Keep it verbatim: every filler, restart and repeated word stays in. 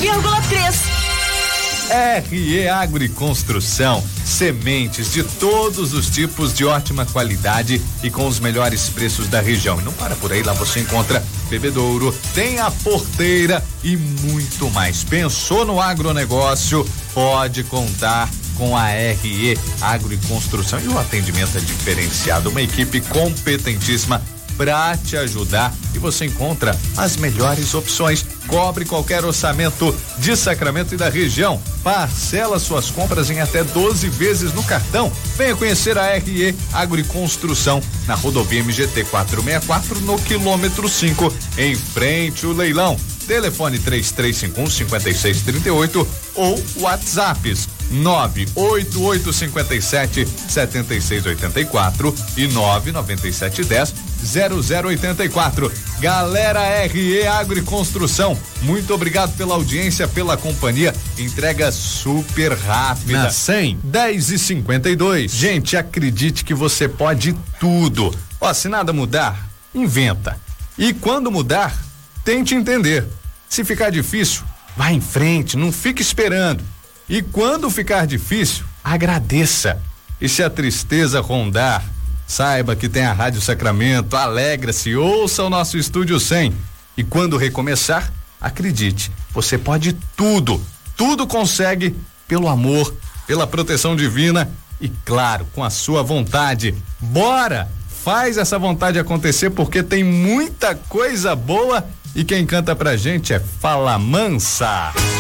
vírgula três. R E Agro e Construção, sementes de todos os tipos de ótima qualidade e com os melhores preços da região. E não para por aí, lá você encontra bebedouro, tem a porteira e muito mais. Pensou no agronegócio? Pode contar com a R E Agro e Construção, e o atendimento é diferenciado, uma equipe competentíssima para te ajudar, e você encontra as melhores opções. Cobre qualquer orçamento de Sacramento e da região. Parcela suas compras em até doze vezes no cartão. Venha conhecer a R E Agro e Construção na rodovia M G T quatrocentos e sessenta e quatro, no quilômetro cinco, em frente ao leilão. Telefone três três cinco um, cinco seis três oito ou WhatsApps nove oito oito cinco sete, sete seis oito quatro e nove nove sete um zero, zero zero oito quatro. Galera R E Agro e Construção, muito obrigado pela audiência, pela companhia. Entrega super rápida. Na cem, dez e cinquenta e dois. Gente, acredite que você pode tudo. Ó, se nada mudar, inventa. E quando mudar, tente entender. Se ficar difícil, vá em frente, não fique esperando. E quando ficar difícil, agradeça. E se a tristeza rondar, saiba que tem a Rádio Sacramento. Alegra-se, ouça o nosso Estúdio cem. E quando recomeçar, acredite, você pode tudo. Tudo consegue pelo amor, pela proteção divina e, claro, com a sua vontade. Bora! Faz essa vontade acontecer, porque tem muita coisa boa, e quem canta pra gente é Fala Mansa.